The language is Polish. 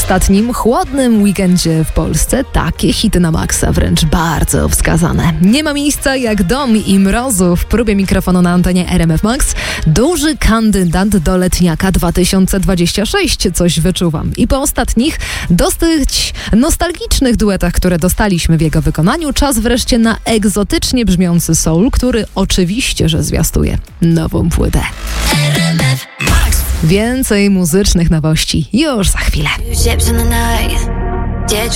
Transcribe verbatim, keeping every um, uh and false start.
ostatnim chłodnym weekendzie w Polsce takie hity na maksa, wręcz bardzo wskazane. Nie ma miejsca jak dom i mrozu w próbie mikrofonu na antenie R M F Max. Duży kandydat do letniaka dwa tysiące dwudziestego szóstego, coś wyczuwam. I po ostatnich, dosyć nostalgicznych duetach, które dostaliśmy w jego wykonaniu, czas wreszcie na egzotycznie brzmiący soul, który oczywiście, że zwiastuje nową płytę. R M F Max. Więcej muzycznych nowości już za chwilę.